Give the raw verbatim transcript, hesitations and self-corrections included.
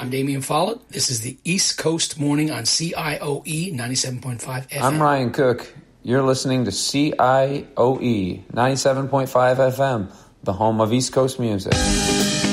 I'm Damian Follett. This is the East Coast Morning on C I O E ninety-seven point five F M. I'm Ryan Cook. You're listening to C I O E ninety-seven point five F M, the home of East Coast music.